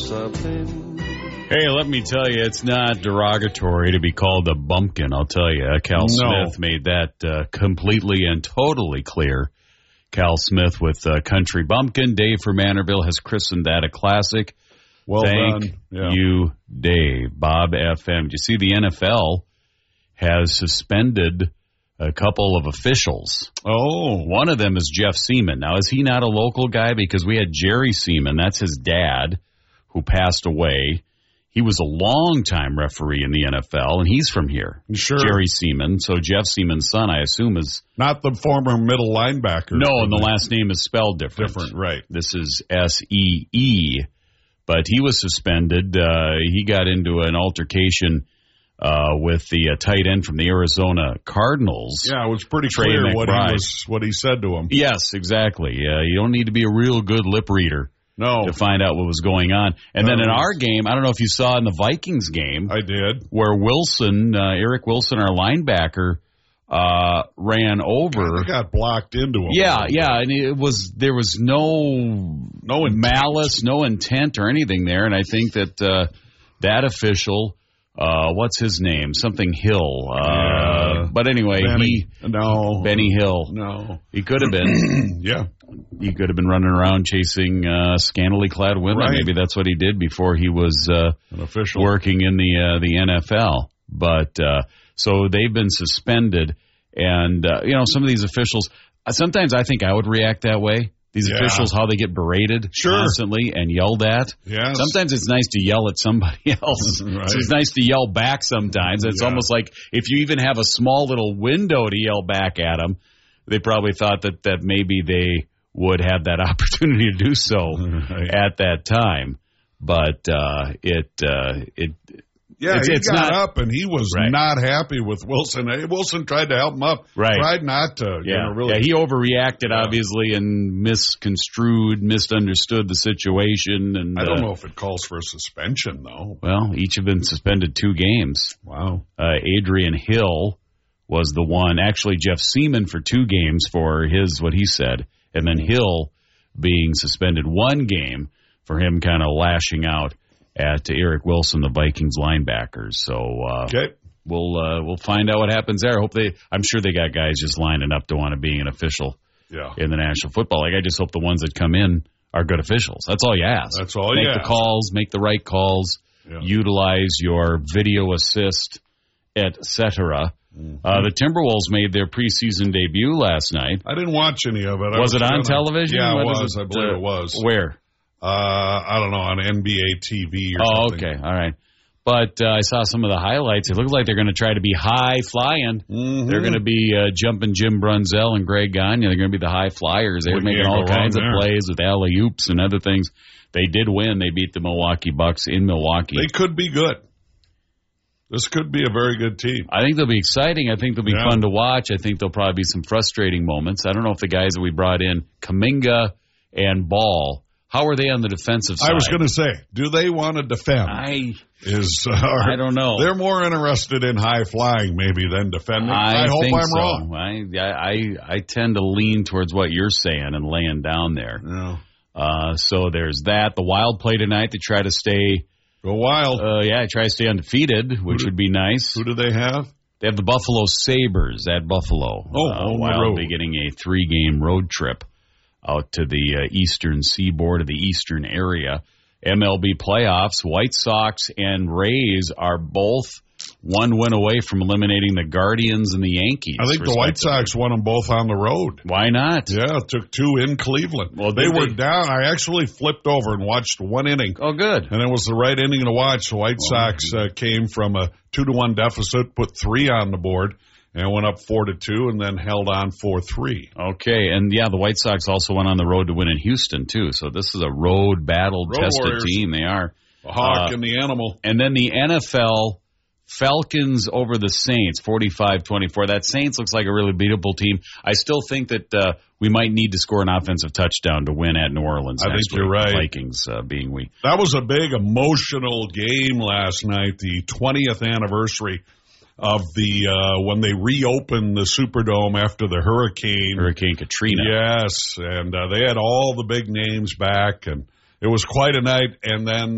something. Hey, let me tell you, it's not derogatory to be called a bumpkin, I'll tell you. Cal Smith made that completely and totally clear. Cal Smith with Country Bumpkin. Dave from Manorville has christened that a classic. Well Thank done. you, Dave. Bob FM. Do you see the NFL has suspended a couple of officials? Oh. One of them is Jeff Seaman. Now, is he not a local guy? Because we had Jerry Seaman. That's his dad who passed away. He was a long-time referee in the NFL, and he's from here. Sure. Jerry Seaman. So Jeff Seaman's son, I assume, is... Not the former middle linebacker. No, and the last name is spelled different. Different, right. This is S-E-E. But he was suspended. He got into an altercation with the tight end from the Arizona Cardinals. Yeah, it was pretty Trey clear McBride. what he said to him. Yes, exactly. You don't need to be a real good lip reader. No. To find out what was going on. And then in our game, I don't know if you saw in the Vikings game. I did. Where Wilson, Eric Wilson, our linebacker, ran over. He got blocked into him. Yeah, and there was no malice, no intent or anything there. And I think that that official, what's his name? Something Hill. But anyway, Benny Hill. No. He could have been. Yeah. He could have been running around chasing scantily clad women. Right. Maybe that's what he did before he was an official working in the NFL. But so they've been suspended, and some of these officials. Sometimes I think I would react that way. These officials, how they get berated constantly and yelled at. Yes. Sometimes it's nice to yell at somebody else. Right. So it's nice to yell back sometimes. It's almost like if you even have a small little window to yell back at them, they probably thought that maybe they would have that opportunity to do so at that time. But he got up and he was not happy with Wilson. Wilson tried to help him up. Right. Tried not to. He overreacted, obviously, and misunderstood the situation. And I don't know if it calls for a suspension, though. Well, each have been suspended 2 games. Wow. Adrian Hill was the one. Actually, Jeff Seaman for 2 games for what he said. And then Hill being suspended 1 game for him kind of lashing out at Eric Wilson, the Vikings linebackers. So we'll find out what happens there. I'm sure they got guys just lining up to want to be an official in the National Football League. I just hope the ones that come in are good officials. That's all you ask. That's all you ask. Make the calls, make the right calls, utilize your video assist, etc. The Timberwolves made their preseason debut last night. I didn't watch any of it. Was it on television? Yeah, it was. I believe it was. Where? I don't know, on NBA TV or something. Okay. All right. But I saw some of the highlights. It looks like they're going to try to be high flying. Mm-hmm. They're going to be jumping Jim Brunzell and Greg Gagne. They're going to be the high flyers. They're making all kinds of plays with alley-oops and other things. They did win. They beat the Milwaukee Bucks in Milwaukee. They could be good. This could be a very good team. I think they'll be exciting. I think they'll be fun to watch. I think there'll probably be some frustrating moments. I don't know if the guys that we brought in, Kuminga and Ball, how are they on the defensive side? I was going to say, do they want to defend? I don't know. They're more interested in high flying maybe than defending. I hope I'm wrong. I tend to lean towards what you're saying and laying down there. Yeah. So there's that. The Wild play tonight to try to stay. Go Wild. Try to stay undefeated, which would be nice. Who do they have? They have the Buffalo Sabres at Buffalo. Wild will be getting a 3-game road trip out to the eastern seaboard of the eastern area. MLB playoffs, White Sox and Rays are both 1 win away from eliminating the Guardians and the Yankees. I think the White Sox won them both on the road. Why not? Yeah, it took 2 in Cleveland. Well, they were down. I actually flipped over and watched 1 inning. Oh, good. And it was the right inning to watch. The White Sox came from a 2-1 deficit, put 3 on the board, and went up 4-2, and then held on 4-3. Okay, and the White Sox also went on the road to win in Houston too. So this is a road tested team. They are the Hawk and the Animal. And then the NFL Falcons over the Saints, 45-24. That Saints looks like a really beatable team. I still think that we might need to score an offensive touchdown to win at New Orleans. I think you're right. Vikings being weak. That was a big emotional game last night. The 20th anniversary of the when they reopened the Superdome after the Hurricane Katrina. Yes, and they had all the big names back, and it was quite a night. And then